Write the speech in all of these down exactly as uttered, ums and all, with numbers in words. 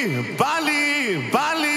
πάλι, πάλι.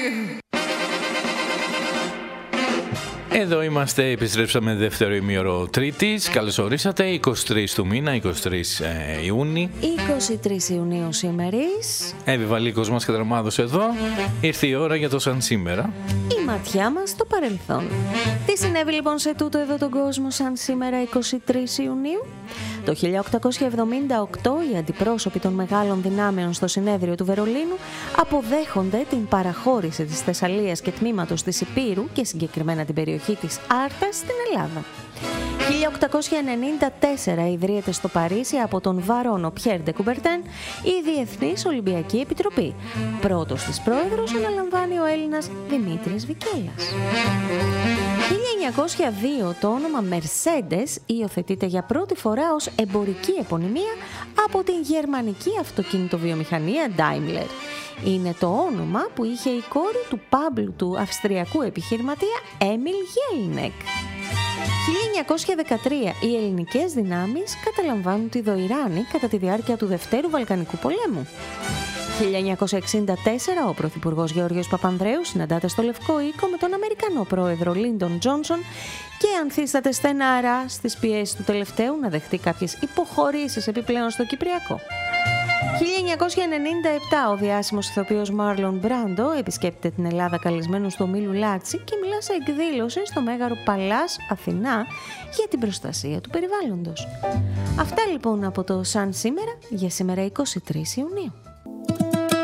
Εδώ είμαστε, επιστρέψαμε δεύτερο ημίωρο Τρίτης. Καλώς ορίσατε, είκοσι τρεις του μήνα, είκοσι τρεις Ιούνιου. είκοσι τρεις Ιουνίου σήμερης. Εύη Βαλίκος μας κατραμάδωσε εδώ. Ήρθε η ώρα για το σαν σήμερα. Η ματιά μας στο παρελθόν. Τι συνέβη λοιπόν σε τούτο εδώ τον κόσμο σαν σήμερα είκοσι τρεις Ιουνίου? Το χίλια οκτακόσια εβδομήντα οκτώ οι αντιπρόσωποι των μεγάλων δυνάμεων στο συνέδριο του Βερολίνου αποδέχονται την παραχώρηση της Θεσσαλίας και τμήματος της Υπήρου και συγκεκριμένα την περιοχή της Άρτας στην Ελλάδα. χίλια οκτακόσια ενενήντα τέσσερα ιδρύεται στο Παρίσι από τον Βαρόνο Πιέρ ντε Κουμπερτέν η Διεθνής Ολυμπιακή Επιτροπή. Πρώτος της πρόεδρος αναλαμβάνει ο Έλληνας Δημήτρης Βικέλας. χίλια εννιακόσια δύο το όνομα Mercedes υιοθετείται για πρώτη φορά ως εμπορική επωνυμία από την γερμανική αυτοκινητοβιομηχανία Daimler. Είναι το όνομα που είχε η κόρη του πάμπλου του αυστριακού επιχειρηματία Έμιλ Γέλνεκ. χίλια εννιακόσια δεκατρία οι ελληνικές δυνάμεις καταλαμβάνουν τη Δοϊράνη κατά τη διάρκεια του Δευτέρου Βαλκανικού Πολέμου. χίλια εννιακόσια εξήντα τέσσερα ο Πρωθυπουργός Γεώργιος Παπανδρέου συναντάται στο Λευκό Οίκο με τον Αμερικανό πρόεδρο Λίντον Τζόνσον και ανθίσταται στεναρά στις πιέσεις του τελευταίου να δεχτεί κάποιες υποχωρήσεις επιπλέον στο Κυπριακό. χίλια εννιακόσια ενενήντα επτά ο διάσημος ηθοποιός Μάρλον Μπράντο επισκέπτεται την Ελλάδα καλεσμένος στο Μήλου Λάτσι και μιλά σε εκδήλωση στο Μέγαρο Παλάς Αθηνά για την προστασία του περιβάλλοντος. Αυτά λοιπόν από το Σαν σήμερα για σήμερα είκοσι τρεις Ιουνίου.